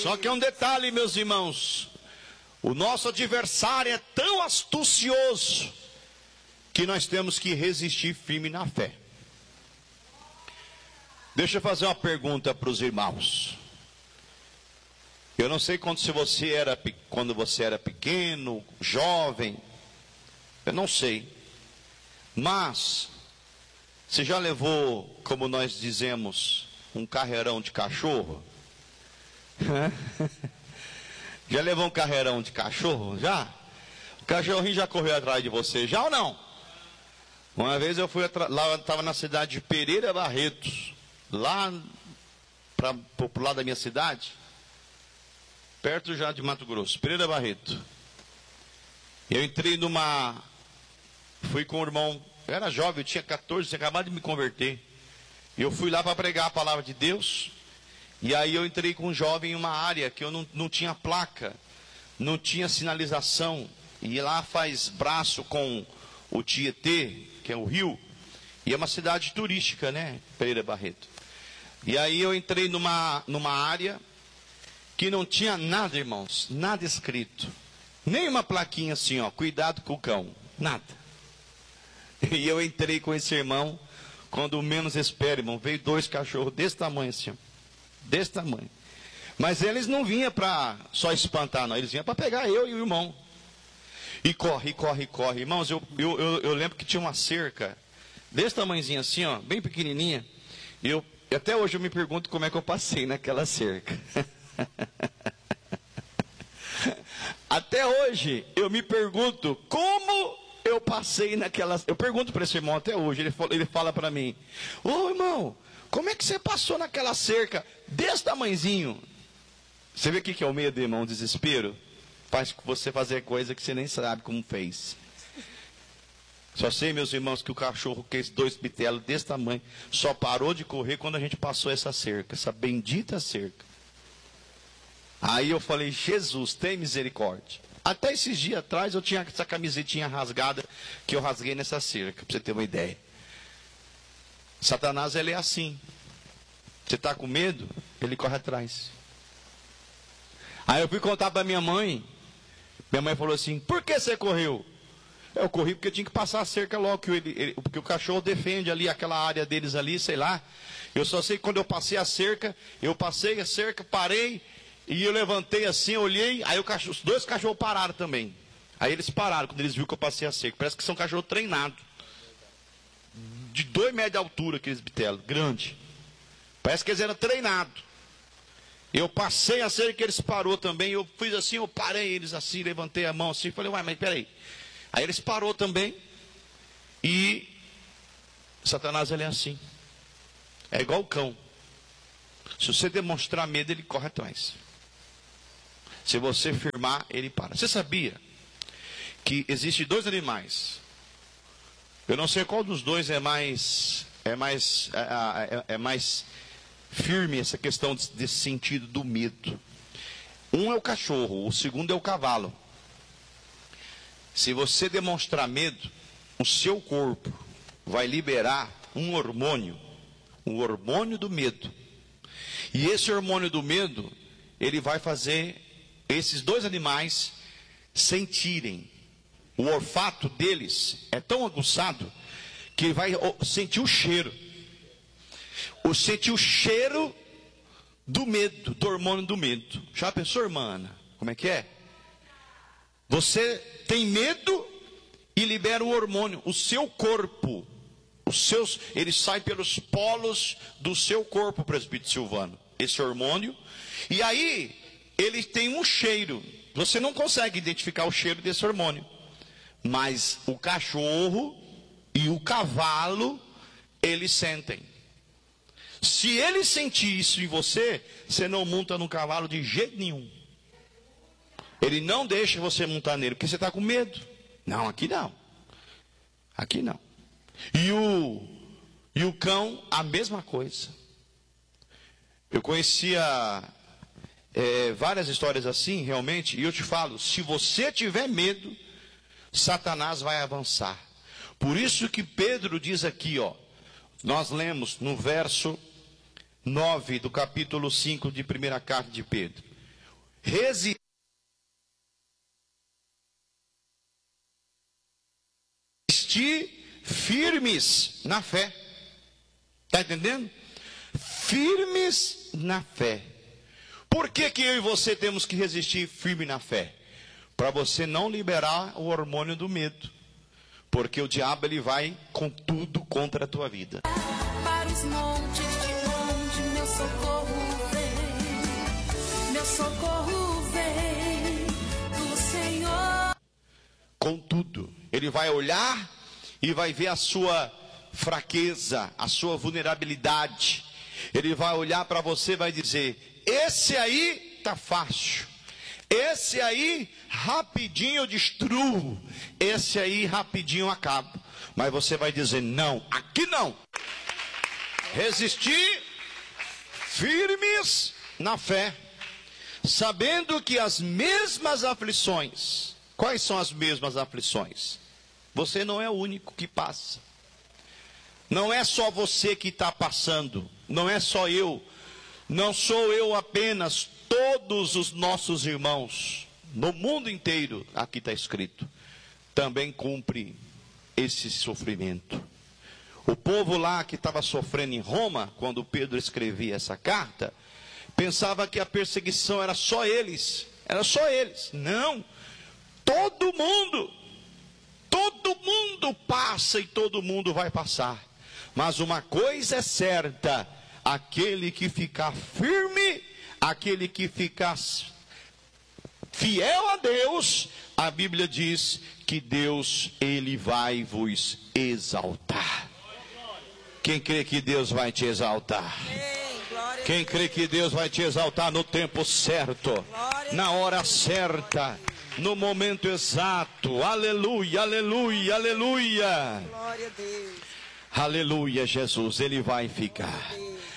Só que é um detalhe, meus irmãos. O nosso adversário é tão astucioso que nós temos que resistir firme na fé. Deixa eu fazer uma pergunta para os irmãos. Eu não sei quando você era pequeno, jovem, eu não sei. Mas você já levou, como nós dizemos, um carreirão de cachorro? Já levou um carreirão de cachorro? Já? O cachorrinho já correu atrás de você, já ou não? Uma vez eu fui lá, eu estava na cidade de Pereira Barretos, lá pro lado da minha cidade, perto já de Mato Grosso, Pereira Barreto. Eu entrei fui com o irmão, eu era jovem, eu tinha 14, tinha acabado de me converter. E eu fui lá para pregar a palavra de Deus. E aí eu entrei com um jovem em uma área que eu não tinha placa, não tinha sinalização. E lá faz braço com o Tietê, que é o rio. E é uma cidade turística, né, Pereira Barreto. E aí eu entrei numa área que não tinha nada, irmãos, nada escrito. Nem uma plaquinha assim, ó, cuidado com o cão, nada. E eu entrei com esse irmão, quando menos espera, irmão, veio 2 cachorros desse tamanho assim, ó, desse tamanho. Mas eles não vinham para só espantar, não, eles vinham para pegar eu e o irmão. E corre, corre, corre. Irmãos, eu lembro que tinha uma cerca, desse tamanhozinho assim, ó, bem pequenininha. E até hoje eu me pergunto como é que eu passei naquela cerca. Até hoje eu me pergunto como eu passei naquela. Eu pergunto para esse irmão até hoje, ele fala para mim: ô irmão, como é que você passou naquela cerca desse tamanhozinho? Você vê o que é o medo, irmão? O desespero faz você fazer coisa que você nem sabe como fez. Só sei, meus irmãos, que o cachorro, que esses 2 bitelos desse tamanho, só parou de correr quando a gente passou essa cerca, essa bendita cerca. Aí eu falei: Jesus, tem misericórdia. Até esses dias atrás eu tinha essa camisetinha rasgada que eu rasguei nessa cerca, para você ter uma ideia. Satanás, ele é assim. Você está com medo, ele corre atrás. Aí eu fui contar para minha mãe. Minha mãe falou assim: por que você correu? Eu corri porque eu tinha que passar a cerca logo, porque o cachorro defende ali aquela área deles ali, sei lá. Eu só sei que quando eu passei a cerca, parei. E eu levantei assim, olhei, aí os 2 cachorros pararam também. Aí eles pararam quando eles viram que eu passei a cerca. Parece que são cachorros treinados. De 2 metros de altura, aqueles bitelos, grande. Parece que eles eram treinados. Eu passei a cerca, eles parou também. Eu fiz assim, eu parei eles assim, levantei a mão assim, falei: uai, mas peraí. Aí eles parou também. E Satanás, ele é assim. É igual o cão. Se você demonstrar medo, ele corre atrás. Se você firmar, ele para. Você sabia que existem 2 animais? Eu não sei qual dos 2 é mais firme essa questão desse sentido do medo. Um é o cachorro, o segundo é o cavalo. Se você demonstrar medo, o seu corpo vai liberar um hormônio do medo. E esse hormônio do medo, ele vai fazer esses 2 animais sentirem. O olfato deles é tão aguçado que ele vai sentir o cheiro. Sentir o cheiro do medo, do hormônio do medo. Já pensou, irmã Ana? Como é que é? Você tem medo e libera o hormônio. O seu corpo, ele sai pelos polos do seu corpo, presbítero Silvano. Esse hormônio. E aí ele tem um cheiro. Você não consegue identificar o cheiro desse hormônio. Mas o cachorro e o cavalo, eles sentem. Se ele sentir isso em você, você não monta no cavalo de jeito nenhum. Ele não deixa você montar nele, porque você está com medo. Não, aqui não. Aqui não. E o cão, a mesma coisa. Eu conhecia várias histórias assim, realmente, e eu te falo: se você tiver medo, Satanás vai avançar. Por isso que Pedro diz aqui, ó, nós lemos no verso 9 do capítulo 5 de 1ª carta de Pedro: resistir firmes na fé. Está entendendo? Firmes na fé. Por que eu e você temos que resistir firme na fé? Para você não liberar o hormônio do medo. Porque o diabo ele vai com tudo contra a tua vida. Para os montes de onde meu socorro vem. Meu socorro vem do Senhor. Com tudo. Ele vai olhar e vai ver a sua fraqueza, a sua vulnerabilidade. Ele vai olhar para você e vai dizer: esse aí tá fácil. Esse aí rapidinho eu destruo. Esse aí rapidinho eu acabo. Mas você vai dizer: não, aqui não. Resistir firmes na fé, sabendo que as mesmas aflições. Quais são as mesmas aflições? Você não é o único que passa. Não é só você que está passando. Não é só eu. Não sou eu apenas. Todos os nossos irmãos no mundo inteiro, aqui está escrito, também cumpre esse sofrimento. O povo lá que estava sofrendo em Roma, quando Pedro escrevia essa carta, pensava que a perseguição era só eles. Era só eles. Não. Todo mundo passa e todo mundo vai passar. Mas uma coisa é certa: aquele que ficar firme, aquele que ficar fiel a Deus, a Bíblia diz que Deus, Ele vai vos exaltar. Quem crê que Deus vai te exaltar? Quem crê que Deus vai te exaltar no tempo certo, na hora certa, no momento exato? Aleluia, aleluia, aleluia. Glória a Deus. Aleluia, Jesus, Ele vai ficar.